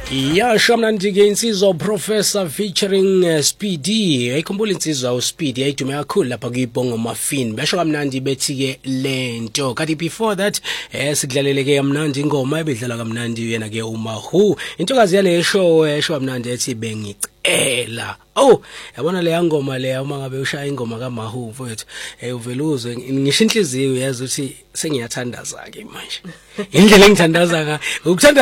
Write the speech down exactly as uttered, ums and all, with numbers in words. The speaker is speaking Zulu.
Ya shamnandi ke insizwa Professor featuring uh, Speedy ayikhumbula insizwa u Speedy ayidume kakhulu lapha kuyibongo muffin basho kamnandi bethi ke lento kanti before that eh sikudlalele ke kamnandi ingoma ebedlala kamnandi yena ke uMahu intokazi yale show esho kamnandi ethi bengicela oh yabona le ngoma le uma ngabe ushaya ingoma kaMahu mfowethu eh uveluzwe ngisho inhliziyo yazi ukuthi sengiyathandaza ke manje indlela engithandaza nga